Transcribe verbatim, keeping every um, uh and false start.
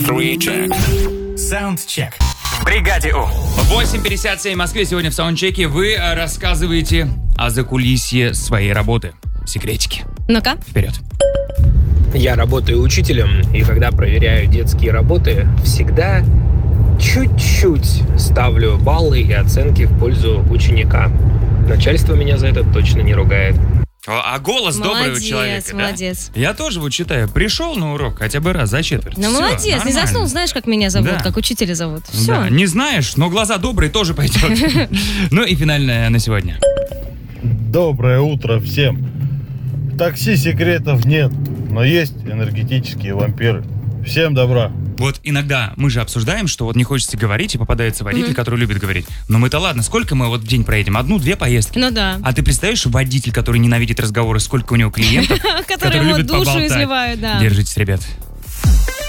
Three check. Саундчек. В бригаде У. восемь пятьдесят семь в Москве. Сегодня в саундчеке вы рассказываете о закулисье своей работы. Секретики. Ну-ка. Вперед. Я работаю учителем, и когда проверяю детские работы, всегда чуть-чуть ставлю баллы и оценки в пользу ученика. Начальство меня за это точно не ругает. А голос добрый у Молодец, человека, да? молодец. Я тоже вот читаю. Пришел на урок хотя бы раз за четверть. Ну, Всё, молодец, нормально. не заснул, знаешь, как меня зовут, Да. как учителя зовут. Все. Да, не знаешь, но глаза добрые тоже пойдет. Ну и финальное на сегодня. Доброе утро всем. В такси секретов нет, но есть энергетические вампиры. Всем добра. Вот иногда мы же обсуждаем, что вот не хочется говорить, и попадается водитель, Мгм. который любит говорить. Но мы-то ладно, сколько мы вот в день проедем? Одну-две поездки? Ну да. А ты представляешь, водитель, который ненавидит разговоры, сколько у него клиентов, Которые который ему любит душу поболтать? изливают, да. Держитесь, ребят.